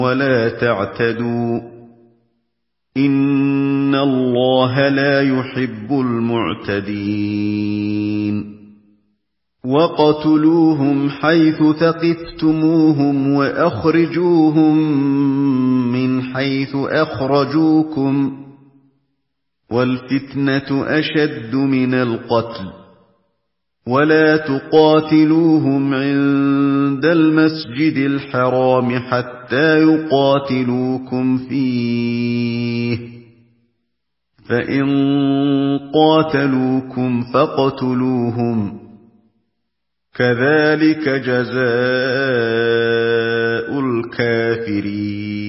ولا تعتدوا إن الله لا يحب المعتدين وقتلوهم حيث ثقفتموهم وأخرجوهم من حيث أخرجوكم والفتنة أشد من القتل ولا تقاتلوهم عند المسجد الحرام حتى يقاتلوكم فيه فإن قاتلوكم فاقتلوهم كذلك جزاء الكافرين